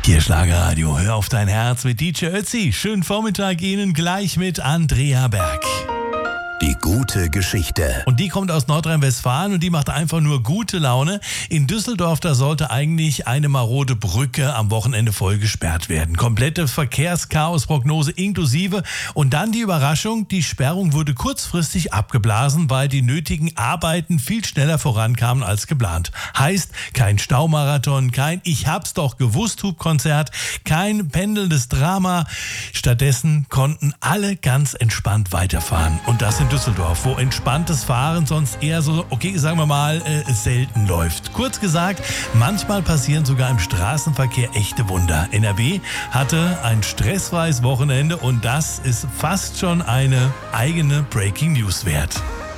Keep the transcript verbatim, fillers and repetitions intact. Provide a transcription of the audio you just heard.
Hier Schlagerradio, hör auf dein Herz mit D J Ötzi. Schönen Vormittag Ihnen gleich mit Andrea Berg. Die gute Geschichte. Und die kommt aus Nordrhein-Westfalen und die macht einfach nur gute Laune. In Düsseldorf, da sollte eigentlich eine marode Brücke am Wochenende voll gesperrt werden. Komplette Verkehrschaos-Prognose inklusive. Und dann die Überraschung, die Sperrung wurde kurzfristig abgeblasen, weil die nötigen Arbeiten viel schneller vorankamen als geplant. Heißt, kein Staumarathon, kein Ich hab's doch gewusst Hubkonzert, kein pendelndes Drama. Stattdessen konnten alle ganz entspannt weiterfahren. Und das in Düsseldorf, wo entspanntes Fahren sonst eher so, okay, sagen wir mal, äh, selten läuft. Kurz gesagt, manchmal passieren sogar im Straßenverkehr echte Wunder. N R W hatte ein stressfreies Wochenende und das ist fast schon eine eigene Breaking News wert.